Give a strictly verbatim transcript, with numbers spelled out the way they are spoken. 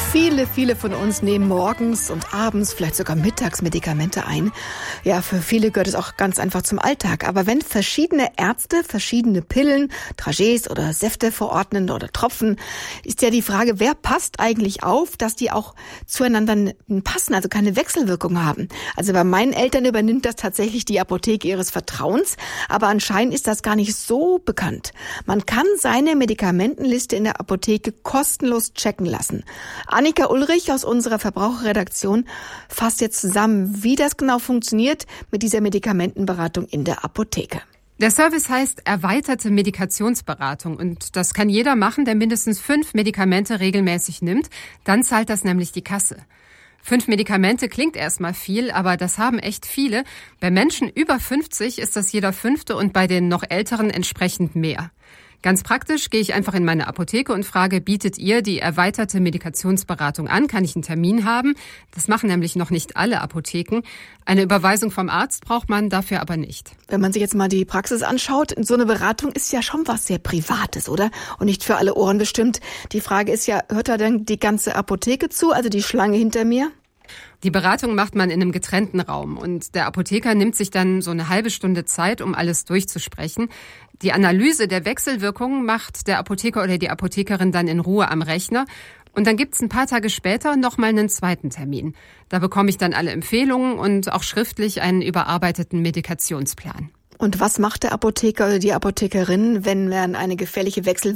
Viele, viele von uns nehmen morgens und abends, vielleicht sogar mittags Medikamente ein. Ja, für viele gehört es auch ganz einfach zum Alltag. Aber wenn verschiedene Ärzte verschiedene Pillen, Dragees oder Säfte verordnen oder Tropfen, ist ja die Frage, wer passt eigentlich auf, dass die auch zueinander passen, also keine Wechselwirkung haben. Also bei meinen Eltern übernimmt das tatsächlich die Apotheke ihres Vertrauens, aber anscheinend ist das gar nicht so bekannt. Man kann seine Medikamentenliste in der Apotheke kostenlos checken lassen. Annika Ulrich aus unserer Verbraucherredaktion fasst jetzt zusammen, wie das genau funktioniert mit dieser Medikamentenberatung in der Apotheke. Der Service heißt erweiterte Medikationsberatung und das kann jeder machen, der mindestens fünf Medikamente regelmäßig nimmt. Dann zahlt das nämlich die Kasse. Fünf Medikamente klingt erstmal viel, aber das haben echt viele. Bei Menschen über fünfzig ist das jeder fünfte und bei den noch älteren entsprechend mehr. Ganz praktisch gehe ich einfach in meine Apotheke und frage, bietet ihr die erweiterte Medikationsberatung an? Kann ich einen Termin haben? Das machen nämlich noch nicht alle Apotheken. Eine Überweisung vom Arzt braucht man dafür aber nicht. Wenn man sich jetzt mal die Praxis anschaut, so eine Beratung ist ja schon was sehr Privates, oder? Und nicht für alle Ohren bestimmt. Die Frage ist ja, hört da denn die ganze Apotheke zu, also die Schlange hinter mir? Die Beratung macht man in einem getrennten Raum und der Apotheker nimmt sich dann so eine halbe Stunde Zeit, um alles durchzusprechen. Die Analyse der Wechselwirkungen macht der Apotheker oder die Apothekerin dann in Ruhe am Rechner. Und dann gibt's ein paar Tage später nochmal einen zweiten Termin. Da bekomme ich dann alle Empfehlungen und auch schriftlich einen überarbeiteten Medikationsplan. Und was macht der Apotheker oder die Apothekerin, wenn man eine gefährliche Wechselwirkung